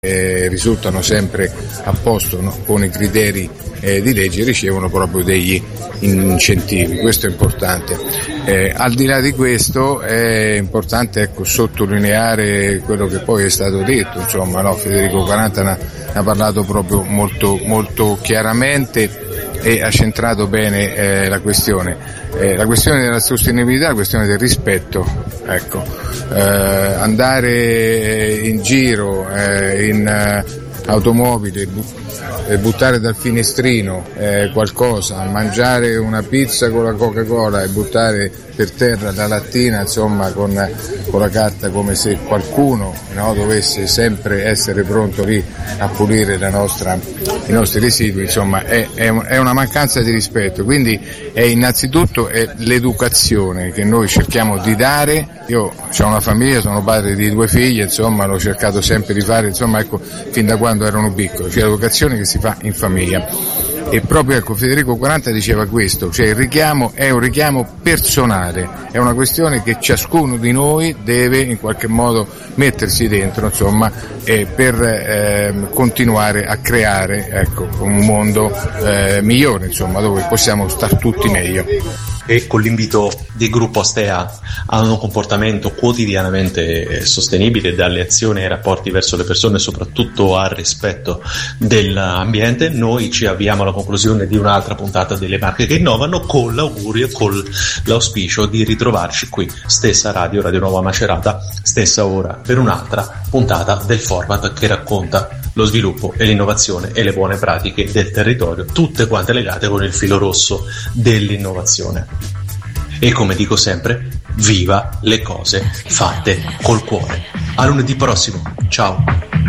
risultano sempre a posto, no? Con i criteri di legge ricevono proprio degli incentivi, questo è importante. Al di là di questo è importante sottolineare quello che poi è stato detto, insomma, no? Federico 40 ne ha parlato proprio molto chiaramente e ha centrato bene la questione della sostenibilità, la questione del rispetto, andare in giro in automobile e buttare dal finestrino qualcosa, mangiare una pizza con la Coca-Cola e buttare per terra la lattina, insomma, con la carta, come se qualcuno, no, dovesse sempre essere pronto lì a pulire i nostri residui, insomma, è una mancanza di rispetto. Quindi è innanzitutto l'educazione che noi cerchiamo di dare. Io ho una famiglia, sono padre di 2 figlie, insomma, l'ho cercato sempre di fare, insomma, fin da quando erano piccoli, cioè l'educazione che si fa in famiglia. E proprio Federico 40 diceva questo, cioè il richiamo è un richiamo personale, è una questione che ciascuno di noi deve in qualche modo mettersi dentro, insomma, per continuare a creare un mondo migliore, insomma, dove possiamo star tutti meglio. E con l'invito del gruppo Astea a un comportamento quotidianamente sostenibile, dalle azioni ai rapporti verso le persone, soprattutto al rispetto dell'ambiente, noi ci avviamo alla conclusione di un'altra puntata delle Marche che Innovano, con l'augurio e con l'auspicio di ritrovarci qui, stessa Radio Nuova Macerata, stessa ora, per un'altra puntata del format che racconta lo sviluppo e l'innovazione e le buone pratiche del territorio, tutte quante legate con il filo rosso dell'innovazione. E come dico sempre, viva le cose fatte col cuore. A lunedì prossimo, ciao!